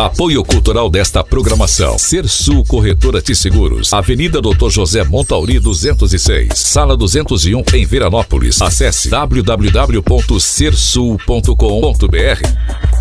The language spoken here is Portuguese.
Apoio cultural desta programação: Sersul Corretora de Seguros, Avenida Dr. José Montauri 206, Sala 201 em Veranópolis. Acesse www.sersul.com.br.